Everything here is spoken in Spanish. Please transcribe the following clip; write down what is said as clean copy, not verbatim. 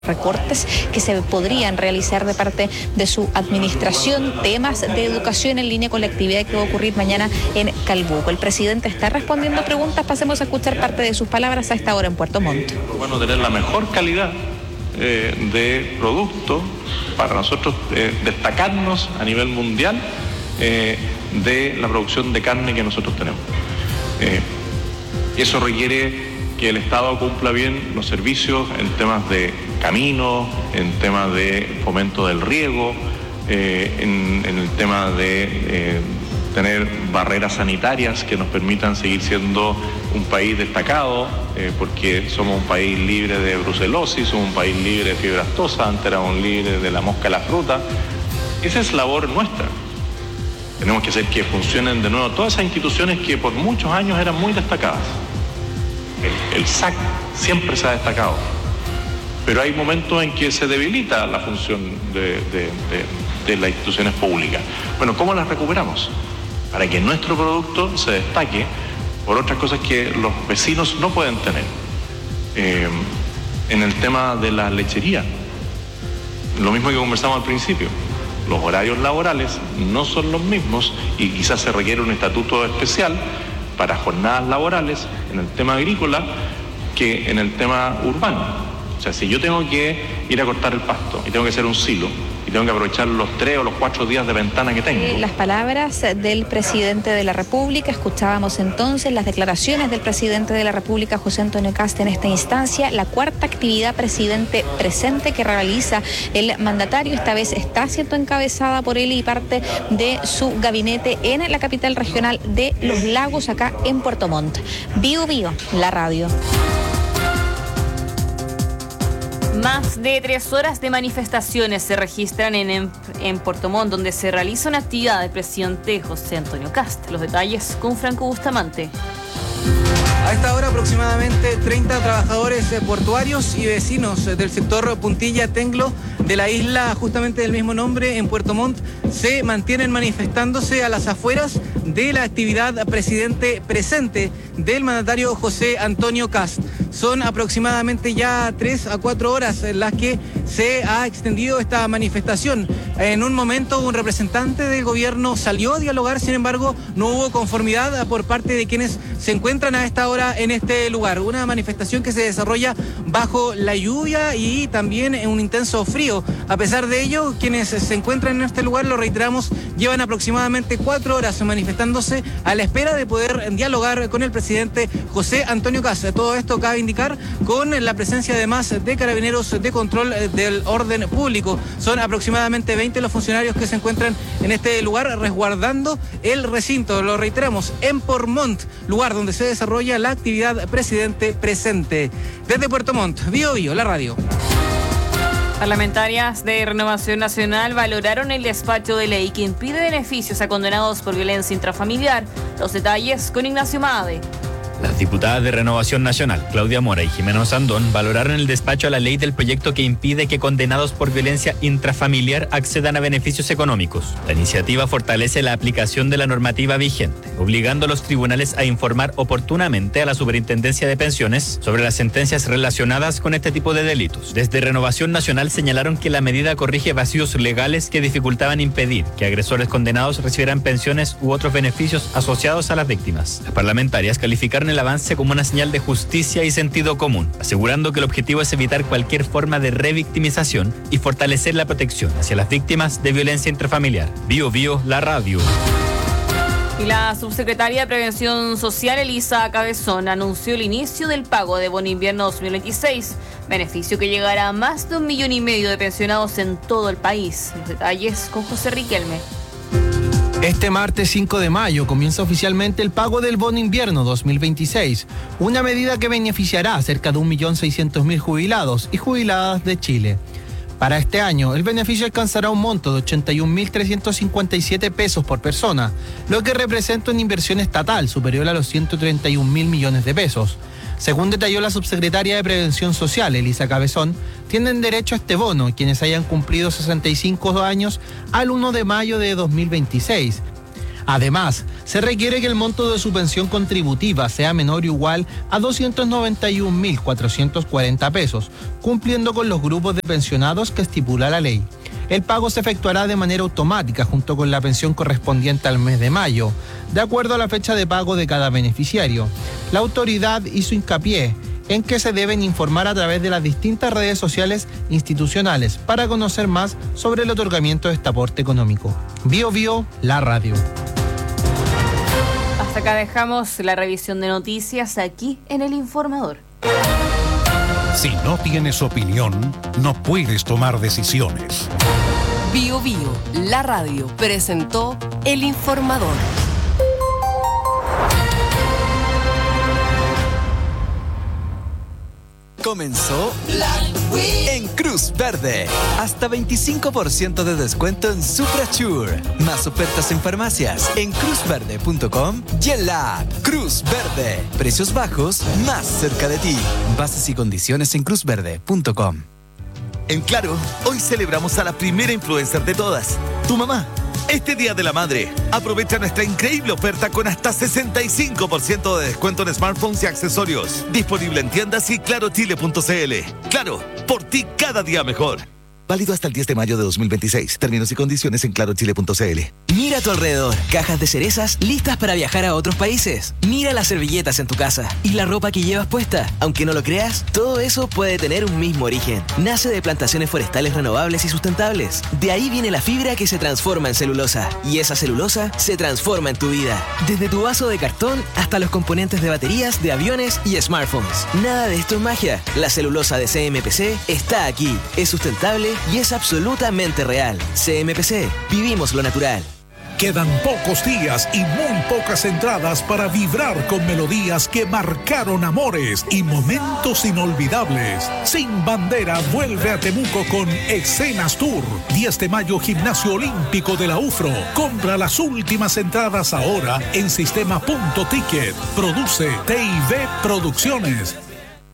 recortes que se podrían realizar de parte de su administración, temas de educación en línea con la actividad que va a ocurrir mañana en Calbuco. El presidente está respondiendo preguntas, pasemos a escuchar parte de sus palabras a esta hora en Puerto Montt. Bueno, tener la mejor calidad de producto para nosotros destacarnos a nivel mundial de la producción de carne que nosotros tenemos. Eso requiere que el Estado cumpla bien los servicios en temas de caminos, en temas de fomento del riego, en el tema de tener barreras sanitarias que nos permitan seguir siendo un país destacado, porque somos un país libre de brucelosis, somos un país libre de fiebre aftosa, antes éramos libres de la mosca a la fruta. Esa es labor nuestra. Tenemos que hacer que funcionen de nuevo todas esas instituciones que por muchos años eran muy destacadas. El SAC siempre se ha destacado, pero hay momentos en que se debilita la función de las instituciones públicas. Bueno, ¿cómo las recuperamos? Para que nuestro producto se destaque por otras cosas que los vecinos no pueden tener. En el tema de la lechería, lo mismo que conversamos al principio, los horarios laborales no son los mismos y quizás se requiere un estatuto especial para jornadas laborales en el tema agrícola que en el tema urbano. O sea, si yo tengo que ir a cortar el pasto y tengo que hacer un silo y tengo que aprovechar los 3 o los 4 días de ventana que tengo. Las palabras del presidente de la República, escuchábamos entonces las declaraciones del presidente de la República, José Antonio Kast, en esta instancia, la cuarta actividad presidente presente que realiza el mandatario, esta vez está siendo encabezada por él y parte de su gabinete en la capital regional de Los Lagos, acá en Puerto Montt. Bio Bio, la radio. Más de 3 horas de manifestaciones se registran en Puerto Montt, donde se realiza una actividad del presidente José Antonio Kast. Los detalles con Franco Bustamante. A esta hora aproximadamente 30 trabajadores portuarios y vecinos del sector Puntilla-Tenglo de la isla justamente del mismo nombre en Puerto Montt se mantienen manifestándose a las afueras de la actividad presidente presente del mandatario José Antonio Kast. Son aproximadamente ya 3 a 4 horas en las que se ha extendido esta manifestación. En un momento un representante del gobierno salió a dialogar, sin embargo no hubo conformidad por parte de quienes se encuentran a esta hora en este lugar. Una manifestación que se desarrolla bajo la lluvia y también en un intenso frío. A pesar de ello, quienes se encuentran en este lugar, lo reiteramos, llevan aproximadamente 4 horas manifestándose a la espera de poder dialogar con el presidente José Antonio Kast. Todo esto cabe indicar con la presencia además de carabineros de control del orden público. Son aproximadamente 20 los funcionarios que se encuentran en este lugar resguardando el recinto. Lo reiteramos, en Puerto Montt, lugar donde se desarrolla la actividad presidente presente. Desde Puerto Montt, Bio Bio, la radio. Parlamentarias de Renovación Nacional valoraron el despacho de ley que impide beneficios a condenados por violencia intrafamiliar. Los detalles con Ignacio Made. Las diputadas de Renovación Nacional, Claudia Mora y Jimena Sandón, valoraron el despacho a la ley del proyecto que impide que condenados por violencia intrafamiliar accedan a beneficios económicos. La iniciativa fortalece la aplicación de la normativa vigente, obligando a los tribunales a informar oportunamente a la Superintendencia de Pensiones sobre las sentencias relacionadas con este tipo de delitos. Desde Renovación Nacional señalaron que la medida corrige vacíos legales que dificultaban impedir que agresores condenados recibieran pensiones u otros beneficios asociados a las víctimas. Las parlamentarias calificaron el avance como una señal de justicia y sentido común, asegurando que el objetivo es evitar cualquier forma de revictimización y fortalecer la protección hacia las víctimas de violencia intrafamiliar. Bio Bio, la radio. Y la subsecretaria de Prevención Social, Elisa Cabezón, anunció el inicio del pago de bono invierno 2026, beneficio que llegará a más de 1,5 millones de pensionados en todo el país. Los detalles con José Riquelme. Este martes 5 de mayo comienza oficialmente el pago del bono invierno 2026, una medida que beneficiará a cerca de 1.600.000 jubilados y jubiladas de Chile. Para este año, el beneficio alcanzará un monto de 81.357 pesos por persona, lo que representa una inversión estatal superior a los 131.000 millones de pesos. Según detalló la subsecretaria de Prevención Social, Elisa Cabezón, tienen derecho a este bono quienes hayan cumplido 65 años al 1 de mayo de 2026. Además, se requiere que el monto de su pensión contributiva sea menor o igual a 291.440 pesos, cumpliendo con los grupos de pensionados que estipula la ley. El pago se efectuará de manera automática junto con la pensión correspondiente al mes de mayo, de acuerdo a la fecha de pago de cada beneficiario. La autoridad hizo hincapié en que se deben informar a través de las distintas redes sociales institucionales para conocer más sobre el otorgamiento de este aporte económico. Bio, la radio. Hasta acá dejamos la revisión de noticias aquí en El Informador. Si no tienes opinión, no puedes tomar decisiones. Bio, la radio, presentó El Informador. Comenzó Black Week en Cruz Verde. Hasta 25% de descuento en Suprasure. Más ofertas en farmacias en cruzverde.com y en la app Cruz Verde. Precios bajos más cerca de ti. Bases y condiciones en cruzverde.com. En Claro, hoy celebramos a la primera influencer de todas, tu mamá. Este Día de la Madre, aprovecha nuestra increíble oferta con hasta 65% de descuento en smartphones y accesorios. Disponible en tiendas y clarochile.cl. Claro, por ti cada día mejor. Válido hasta el 10 de mayo de 2026. Términos y condiciones en clarochile.cl. Mira a tu alrededor. Cajas de cerezas listas para viajar a otros países. Mira las servilletas en tu casa y la ropa que llevas puesta. Aunque no lo creas, todo eso puede tener un mismo origen. Nace de plantaciones forestales renovables y sustentables. De ahí viene la fibra que se transforma en celulosa. Y esa celulosa se transforma en tu vida. Desde tu vaso de cartón hasta los componentes de baterías, de aviones y smartphones. Nada de esto es magia. La celulosa de CMPC está aquí. Es sustentable y es absolutamente real. CMPC, vivimos lo natural. Quedan pocos días y muy pocas entradas para vibrar con melodías que marcaron amores y momentos inolvidables. Sin Bandera vuelve a Temuco con Escenas Tour. 10 de mayo, Gimnasio Olímpico de la UFRO. Compra las últimas entradas ahora en sistema.ticket. Produce TIV Producciones.